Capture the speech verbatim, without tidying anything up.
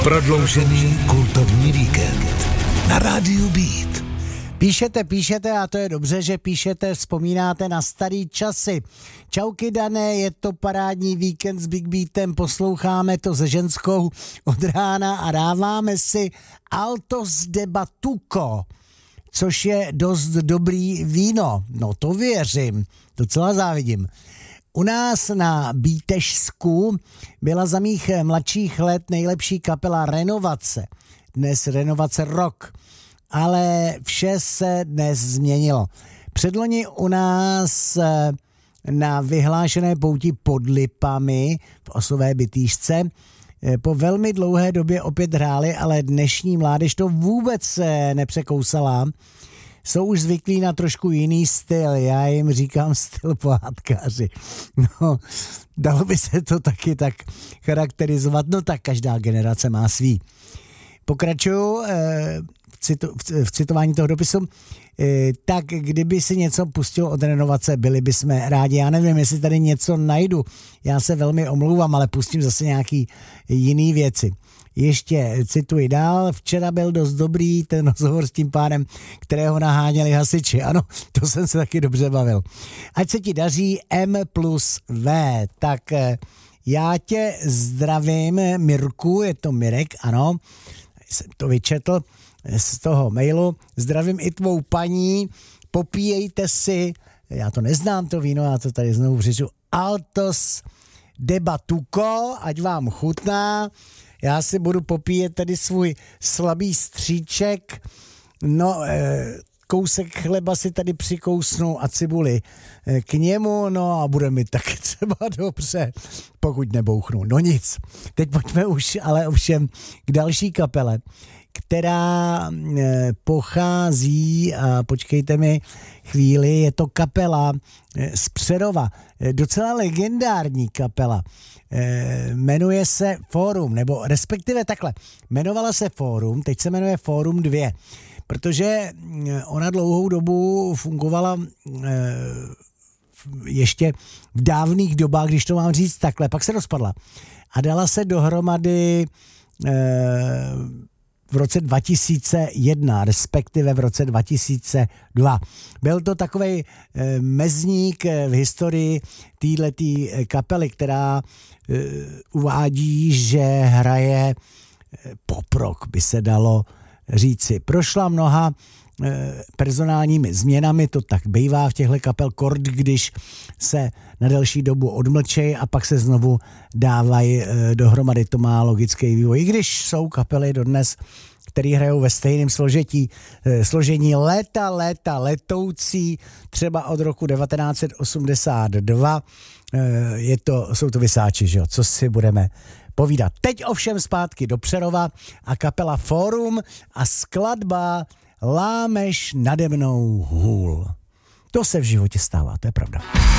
Prodloužený kultovní víkend na rádiu Beat. Píšete, píšete a to je dobře, že píšete, vzpomínáte na starý časy. Čauky Dané, je to parádní víkend s Big Beatem, posloucháme to se ženskou od rána a dáváme si Altos de Batuco, což je dost dobrý víno. No to věřím, docela závidím. U nás na Bítežsku byla za mých mladších let nejlepší kapela Renovace. Dnes Renovace Rock. Ale vše se dnes změnilo. Předloni u nás na vyhlášené pouti pod Lipami v Osové Bytýšce po velmi dlouhé době opět hráli, ale dnešní mládež to vůbec nepřekousala. Jsou už zvyklí na trošku jiný styl, já jim říkám styl pohádkáři. No, dalo by se to taky tak charakterizovat, no tak každá generace má svý. Pokračuju eh, v, citu, v, v citování toho dopisu. Eh, tak kdyby si něco pustil od Renovace, byli bychom rádi. Já nevím, jestli tady něco najdu. Já se velmi omlouvám, ale pustím zase nějaký jiný věci. Ještě cituji dál. Včera byl dost dobrý ten rozhovor s tím pánem, kterého naháněli hasiči. Ano, to jsem se taky dobře bavil. Ať se ti daří M plus V. Tak eh, já tě zdravím, Mirku, je to Mirek, ano. Jsem to vyčetl z toho mailu. Zdravím i tvou paní, popíjejte si, já to neznám to víno, já to tady znovu přečtu, Altos de Batuco, ať vám chutná. Já si budu popíjet tady svůj slabý stříček, no eh, kousek chleba si tady přikousnu a cibuli k němu, no a bude mi taky třeba dobře, pokud nebouchnu. No nic, teď pojďme už ale ovšem k další kapele, která pochází, a počkejte mi chvíli, je to kapela z Přerova, docela legendární kapela. Jmenuje se Fórum, nebo respektive takhle, jmenovala se Fórum, teď se jmenuje Fórum dva. Protože ona dlouhou dobu fungovala e, ještě v dávných dobách, když to mám říct takhle, pak se rozpadla. A dala se dohromady e, v roce dva tisíce jedna, respektive v roce dva tisíce dva. Byl to takovej e, mezník v historii téhletý kapely, která e, uvádí, že hraje pop rock, by se dalo říci. Prošla mnoha e, personálními změnami, to tak bývá v těchto kapel, kord, když se na delší dobu odmlčejí a pak se znovu dávají e, dohromady, to má logický vývoj. I když jsou kapely dodnes, který hrajou ve stejném složetí, e, složení léta, léta letoucí, třeba od roku devatenáct set osmdesát dva, e, je to, jsou to Vysáči, že jo, co si budeme povídat. Teď ovšem zpátky do Přerova a kapela Fórum a skladba Lámeš nade mnou hůl. To se v životě stává, to je pravda.